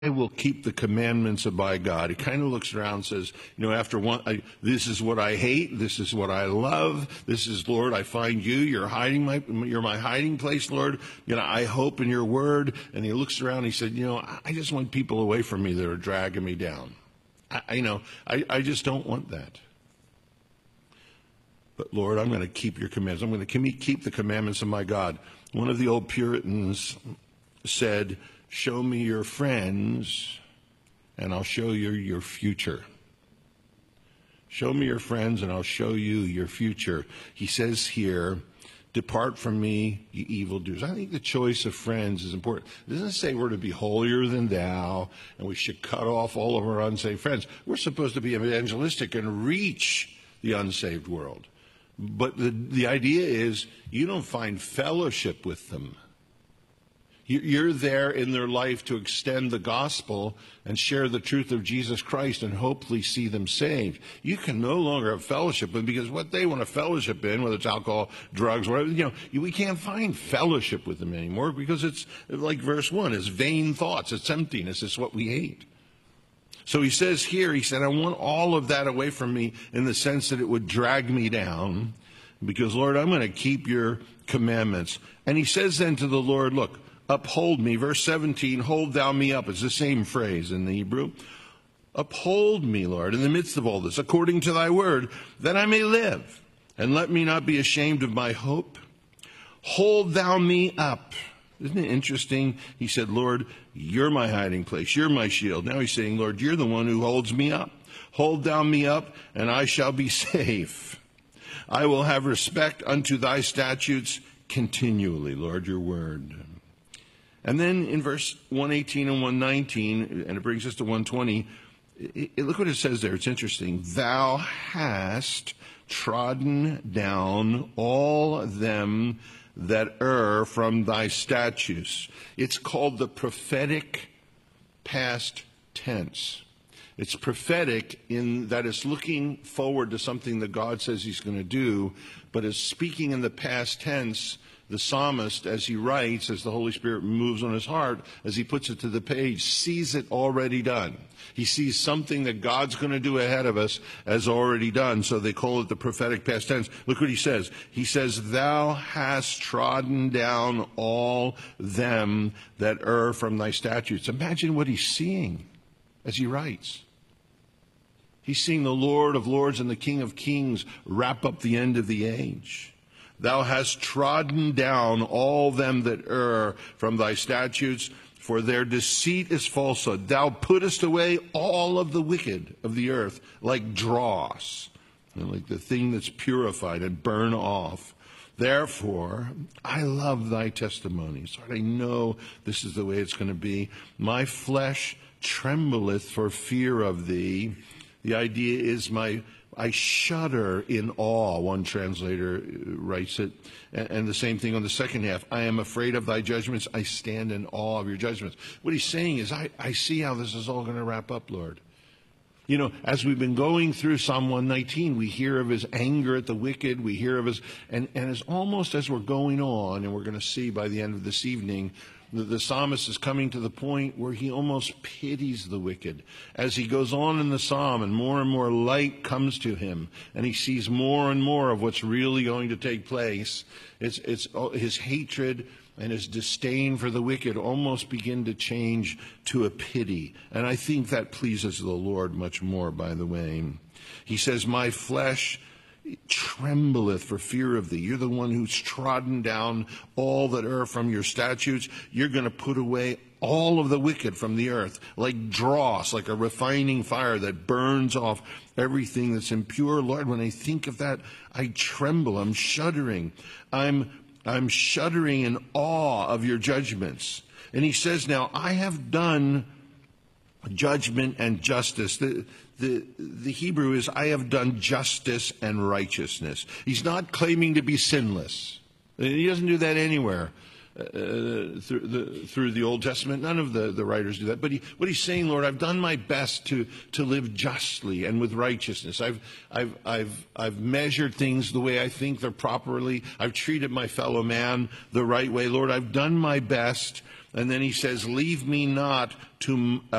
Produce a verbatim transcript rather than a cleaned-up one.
I will keep the commandments of my God. He kind of looks around and says, you know, after one, I, this is what I hate. This is what I love. This is, Lord, I find you. You're hiding my, you're my hiding place, Lord. You know, I hope in your word. And he looks around and he said, you know, I just want people away from me that are dragging me down. I, I you know, I, I just don't want that. But Lord, I'm going to keep your commandments. I'm going to keep the commandments of my God. One of the old Puritans said, show me your friends, and I'll show you your future. Show me your friends, and I'll show you your future. He says here, depart from me, you evildoers. I think the choice of friends is important. It doesn't say we're to be holier than thou, and we should cut off all of our unsaved friends. We're supposed to be evangelistic and reach the unsaved world. But the, the idea is you don't find fellowship with them. You're there in their life to extend the gospel and share the truth of Jesus Christ and hopefully see them saved. You can no longer have fellowship with them because what they want to fellowship in, whether it's alcohol, drugs, whatever, you know, we can't find fellowship with them anymore because it's like verse one, it's vain thoughts, it's emptiness, it's what we hate. So he says here, he said, I want all of that away from me in the sense that it would drag me down because, Lord, I'm going to keep your commandments. And he says then to the Lord, look, uphold me, verse seventeen, hold thou me up. It's the same phrase in the Hebrew. Uphold me, Lord, in the midst of all this, according to thy word, that I may live, and let me not be ashamed of my hope. Hold thou me up. Isn't it interesting? He said, Lord, you're my hiding place. You're my shield. Now he's saying, Lord, you're the one who holds me up. Hold thou me up, and I shall be safe. I will have respect unto thy statutes continually, Lord, your word. And then in verse one eighteen and one nineteen, and it brings us to one twenty, it, it, look what it says there. It's interesting. Thou hast trodden down all them that err from thy statutes. It's called the prophetic past tense. It's prophetic in that it's looking forward to something that God says he's going to do, but is speaking in the past tense. The psalmist, as he writes, as the Holy Spirit moves on his heart, as he puts it to the page, sees it already done. He sees something that God's going to do ahead of us as already done. So they call it the prophetic past tense. Look what he says. He says, thou hast trodden down all them that err from thy statutes. Imagine what he's seeing as he writes. He's seeing the Lord of lords and the King of kings wrap up the end of the age. Thou hast trodden down all them that err from thy statutes, for their deceit is falsehood. Thou puttest away all of the wicked of the earth like dross, you know, like the thing that's purified and burn off. Therefore, I love thy testimonies. Lord, I know this is the way it's going to be. My flesh trembleth for fear of thee. The idea is my I shudder in awe, one translator writes it. And the same thing on the second half. I am afraid of thy judgments. I stand in awe of your judgments. What he's saying is, I, I see how this is all going to wrap up, Lord. You know, as we've been going through Psalm one nineteen, we hear of his anger at the wicked. We hear of his, and, and it's almost as we're going on, and we're going to see by the end of this evening, the, the psalmist is coming to the point where he almost pities the wicked. As he goes on in the psalm and more and more light comes to him, and he sees more and more of what's really going to take place, it's, it's his hatred and his disdain for the wicked almost begin to change to a pity. And I think that pleases the Lord much more, by the way. He says, my flesh trembleth for fear of thee. You're the one who's trodden down all that err from your statutes. You're going to put away all of the wicked from the earth, like dross, like a refining fire that burns off everything that's impure. Lord, when I think of that, I tremble. I'm shuddering. I'm I'm shuddering in awe of your judgments. And he says now, I have done judgment and justice. The, the, the Hebrew is, I have done justice and righteousness. He's not claiming to be sinless. He doesn't do that anywhere uh, through, the, through the Old Testament. None of the, the writers do that. But he, what he's saying, Lord, I've done my best to, to live justly and with righteousness. I've, I've, I've, I've measured things the way I think they're properly. I've treated my fellow man the right way. Lord, I've done my best And then he says, leave me not to